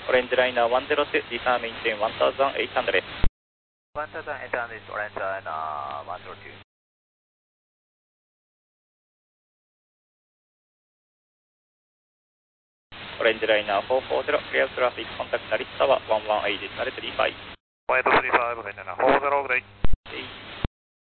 Orange Liner 102, descend maintain 1800. 1800 is Orange Liner 102. Orange Liner 440, clear traffic, contact Alice Tower 118, descend 35. 1835, Orange Liner 440, good day.